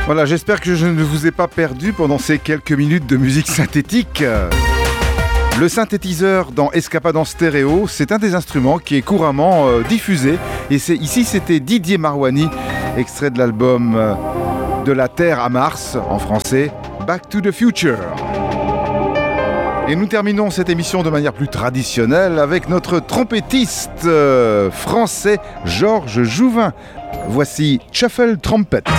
Voilà, j'espère que je ne vous ai pas perdu pendant ces quelques minutes de musique synthétique. Le synthétiseur dans Escapade en stéréo, c'est un des instruments qui est couramment diffusé. Et ici, c'était Didier Marouani, extrait de l'album De la Terre à Mars, en français, Back to the Future. Et nous terminons cette émission de manière plus traditionnelle avec notre trompettiste français Georges Jouvin. Voici Shuffle Trumpet.